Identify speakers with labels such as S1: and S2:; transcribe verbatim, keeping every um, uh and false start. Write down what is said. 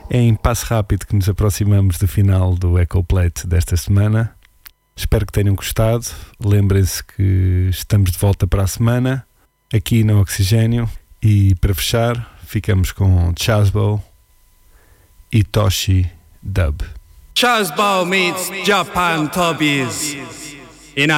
S1: É em passo rápido que nos aproximamos do final do Ecoplate desta semana. Espero que tenham gostado. Lembrem-se que estamos de volta para a semana, aqui no Oxigênio. E para fechar, ficamos com Chazbo e Toshi Dub.
S2: Chazbo meets Japan Tobies.